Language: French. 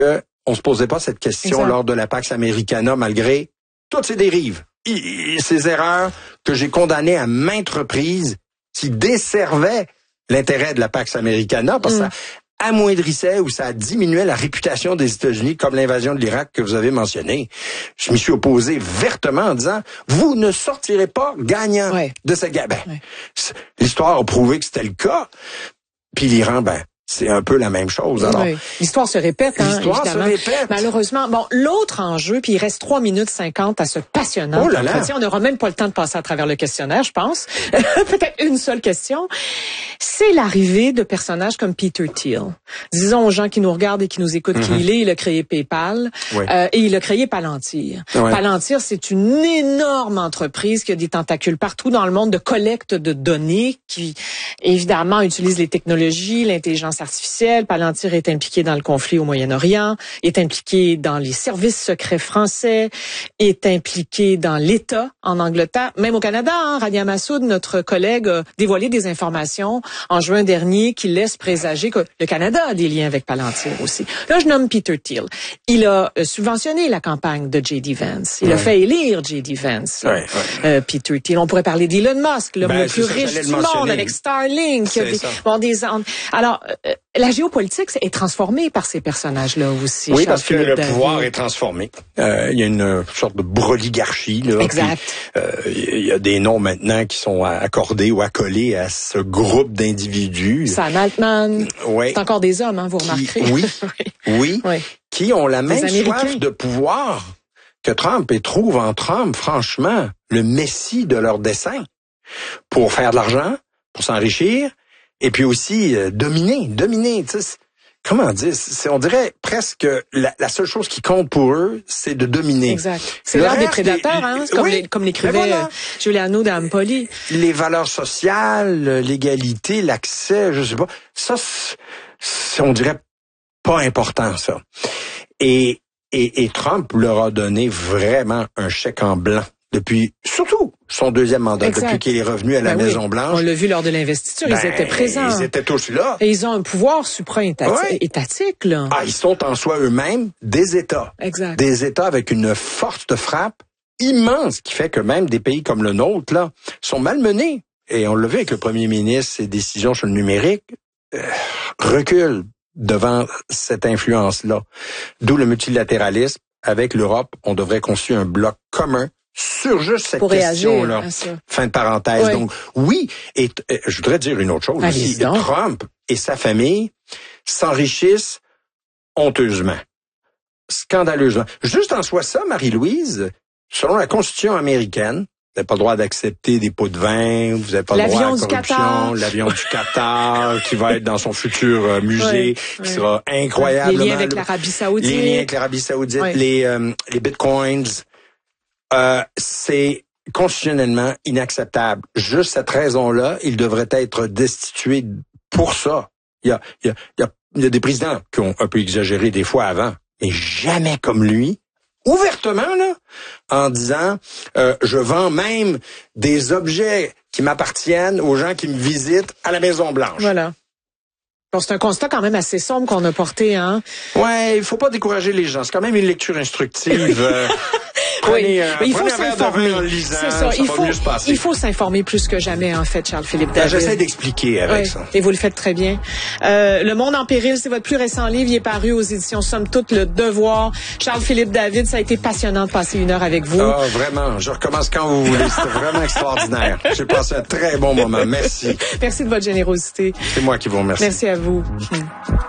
on se posait pas cette question lors de la Pax Americana, malgré toutes ces dérives, ces erreurs que j'ai condamnées à maintes reprises, qui desservaient l'intérêt de la Pax Americana, parce que ça amoindrissait ou ça diminuait la réputation des États-Unis, comme l'invasion de l'Irak que vous avez mentionné. Je m'y suis opposé vertement en disant, vous ne sortirez pas gagnant de cette guerre. L'histoire a prouvé que c'était le cas. Puis l'Iran, c'est un peu la même chose. Alors, l'histoire se répète, l'histoire évidemment. se répète. Malheureusement, l'autre enjeu, puis il reste 3 minutes 50 à ce passionnant entretien. On n'aura même pas le temps de passer à travers le questionnaire, je pense. Peut-être une seule question. C'est l'arrivée de personnages comme Peter Thiel. Disons aux gens qui nous regardent et qui nous écoutent qui il est. Il a créé PayPal et il a créé Palantir. Palantir, c'est une énorme entreprise qui a des tentacules partout dans le monde de collecte de données qui, évidemment, utilise les technologies, l'intelligence artificielle. Palantir est impliqué dans le conflit au Moyen-Orient, est impliqué dans les services secrets français, est impliqué dans l'État en Angleterre, même au Canada. Rania Massoud, notre collègue, a dévoilé des informations en juin dernier qui laissent présager que le Canada a des liens avec Palantir aussi. Là, je nomme Peter Thiel. Il a subventionné la campagne de J.D. Vance. Il a fait élire J.D. Vance. Peter Thiel. On pourrait parler d'Elon Musk, l'homme le plus riche du monde, avec Starlink. Alors, la géopolitique est transformée par ces personnages-là aussi. Oui, parce que le pouvoir est transformé. Il y a une sorte de broligarchie. Là, exact. Il y a des noms maintenant qui sont accordés ou accolés à ce groupe d'individus. Sam Altman. C'est encore des hommes, vous remarquerez. Oui. Qui ont la même soif de pouvoir que Trump et trouvent en Trump, franchement, le messie de leur dessein pour faire de l'argent, pour s'enrichir. Et puis aussi, dominer. Comment dire? On dirait presque la seule chose qui compte pour eux, c'est de dominer. Exact. C'est l'heure des prédateurs, comme l'écrivait Giuliano d'Ampoli. Les valeurs sociales, l'égalité, l'accès, je sais pas. Ça, on dirait pas important, ça. Et Trump leur a donné vraiment un chèque en blanc. Depuis, surtout, son deuxième mandat, depuis qu'il est revenu à la Maison-Blanche. On l'a vu lors de l'investiture, ils étaient présents. Ils étaient tous là. Et ils ont un pouvoir supra-étatique, là. Ils sont en soi eux-mêmes des États. Exact. Des États avec une force de frappe immense qui fait que même des pays comme le nôtre, là, sont malmenés. Et on l'a vu avec le premier ministre, ses décisions sur le numérique, reculent devant cette influence-là. D'où le multilatéralisme. Avec l'Europe, on devrait construire un bloc commun sur juste cette question-là. Fin de parenthèse. Donc, oui, et je voudrais dire une autre chose aussi. Trump et sa famille s'enrichissent honteusement, scandaleusement. Juste en soi ça, Marie-Louise, selon la Constitution américaine, vous n'avez pas le droit d'accepter des pots de vin, vous n'avez pas le droit à la corruption, l'avion du Qatar qui va être dans son futur musée, qui sera incroyablement... Les liens avec l'Arabie Saoudite. Les bitcoins... c'est constitutionnellement inacceptable. Juste cette raison-là, il devrait être destitué pour ça. Il y a des présidents qui ont un peu exagéré des fois avant, mais jamais comme lui, ouvertement, là, en disant je vends même des objets qui m'appartiennent aux gens qui me visitent à la Maison-Blanche. Voilà. Bon, c'est un constat quand même assez sombre qu'on a porté, Ouais, il faut pas décourager les gens. C'est quand même une lecture instructive. Prenez il faut s'informer. C'est ça. Il faut s'informer plus que jamais, en fait, Charles-Philippe David. J'essaie d'expliquer avec ça. Et vous le faites très bien. Le Monde en péril, c'est votre plus récent livre. Il est paru aux éditions Somme Toute, Le Devoir. Charles-Philippe David, ça a été passionnant de passer 1 heure avec vous. Vraiment. Je recommence quand vous voulez. C'était vraiment extraordinaire. J'ai passé un très bon moment. Merci. Merci de votre générosité. C'est moi qui vous remercie. Merci à vous.